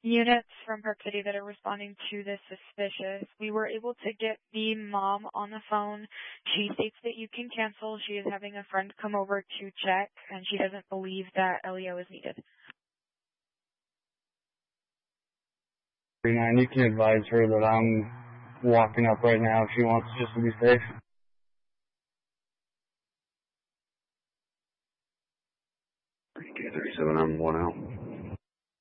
units from Park City that are responding to this suspicious. We were able to get the mom on the phone. She states that you can cancel. She is having a friend come over to check, and she doesn't believe that LEO is needed. 39, you can advise her that I'm walking up right now if she wants just to be safe. K37, I'm 1 out.